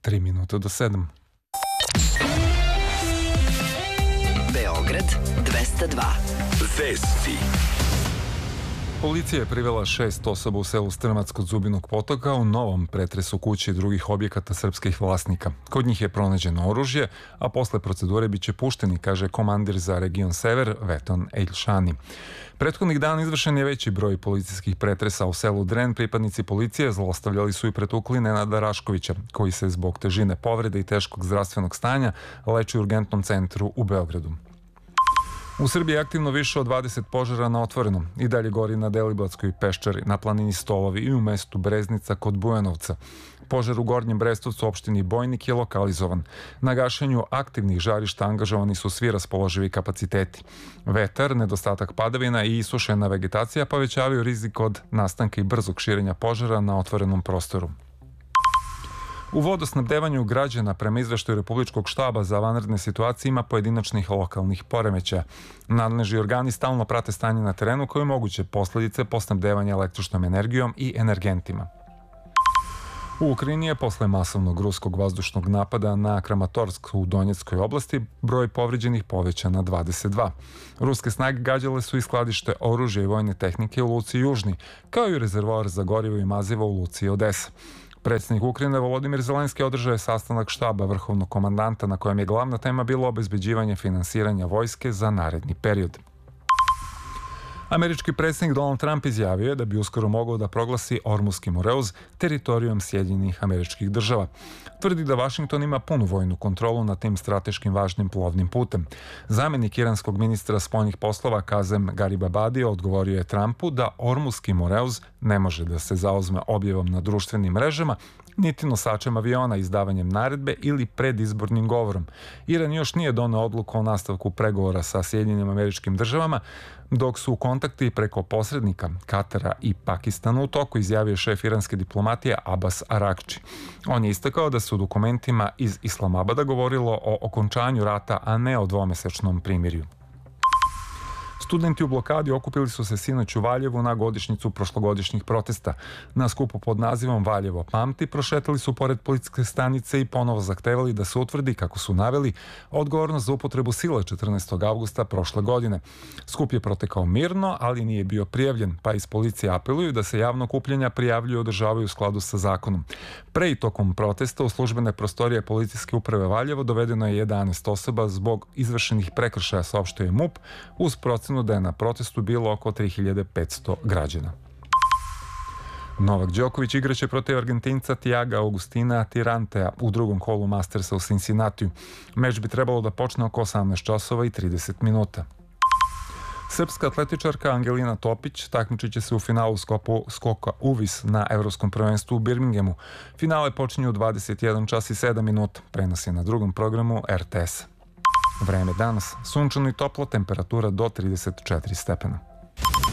3 minuta do 7. Beograd 202. Vesti. Policija je privela 6 osoba u selu Strmac kod Zubinog potoka u novom pretresu kući i drugih objekata srpskih vlasnika. Kod njih je pronađeno oružje, a posle procedure biće pušteni, kaže komandir za region Sever Veton Ejlšani. Prethodnih dana izvršen je veći broj policijskih pretresa u selu Dren. Pripadnici policije zlostavljali su i pretukli Nenada Raškovića, koji se zbog težine povrede i teškog zdravstvenog stanja leči u urgentnom centru u Beogradu. U Srbiji je aktivno više od 20 požara na otvorenom. I dalje gori na Deliblatskoj peščari, na planini Stolovi i u mestu Breznica kod Bujanovca. Požar u Gornjem Brestovcu, opštini Bojnik, je lokalizovan. Na gašenju aktivnih žarišta angažovani su svi raspoloživi kapaciteti. Vetar, nedostatak padavina i isušena vegetacija povećavaju rizik od nastanka i brzog širenja požara na otvorenom prostoru. U vodosnabdevanju građana, prema izveštaju Republičkog štaba za vanredne situacije, ima pojedinačnih lokalnih poremećaja. Nadležni organi stalno prate stanje na terenu, koje je moguće posledice po snabdevanju električnom energijom i energentima. U Ukrajini je posle masovnog ruskog vazdušnog napada na Kramatorsk u Donjeckoj oblasti broj povređenih povećan na 22. Ruske snage gađale su i skladište oružja i vojne tehnike u luci Južni, kao i rezervoar za gorivo i mazivo u luci Odesa. Predsjednik Ukrajine Volodimir Zelenski održao je sastanak štaba vrhovnog komandanta na kojem je glavna tema bilo obezbeđivanje finansiranja vojske za naredni period. Američki predsjednik Donald Trump izjavio je da bi uskoro mogao da proglasi Ormuski Moreuz teritorijom Sjedinjenih Američkih Država. Tvrdi da Vašington ima punu vojnu kontrolu nad tim strateškim važnim plovnim putem. Zamjenik iranskog ministra spoljnih poslova Kazem Garibabadi odgovorio je Trumpu da Ormuski Moreuz ne može da se zauzme objavom na društvenim mrežama, niti nosačem aviona, izdavanjem naredbe ili predizbornim govorom. Iran još nije doneo odluku o nastavku pregovora sa Sjedinjenim Američkim Državama, dok su kontakti preko posrednika Katara i Pakistana u toku, izjavio šef iranske diplomatije Abbas Arakči. On je istakao da se u dokumentima iz Islamabada govorilo o okončanju rata, a ne o dvomesečnom primirju. Studenti u blokadi okupili su se sinoć u Valjevu na godišnjicu prošlogodišnjih protesta. Na skupu pod nazivom Valjevo pamti prošetali su pored policijske stanice i ponovo zahtevali da se utvrdi, kako su naveli, odgovornost za upotrebu sile 14. avgusta prošle godine. Skup je protekao mirno, ali nije bio prijavljen, pa iz policije apeluju da se javno okupljanja prijavljuju i održavaju u skladu sa zakonom. Pre i tokom protesta u službene prostorije policijske uprave Valjevo dovedeno je 11 osoba zbog izvršenih prekršaja, saopštio je MUP, uz procenu da je na protestu bilo oko 3500 građana. Novak Đoković igraće protiv Argentinca Tiaga Augustina Tirantea u drugom kolu Mastersa u Cincinnatiju. Meč bi trebalo da počne oko 18 časova i 30 minuta. Srpska atletičarka Angelina Topić takmičit će se u finalu skoka uvis na Evropskom prvenstvu u Birminghamu. Finale počinje u 21 čas i 7 minuta. Prenos je na drugom programu RTS. Vreme danas sunčano i toplo, temperatura do 34 stepena.